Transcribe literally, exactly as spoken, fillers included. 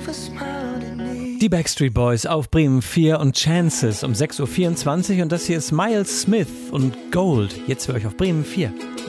Die Backstreet Boys auf Bremen vier und Chances um sechs Uhr vierundzwanzig und das hier ist Miles Smith und Gold, jetzt für euch auf Bremen vier.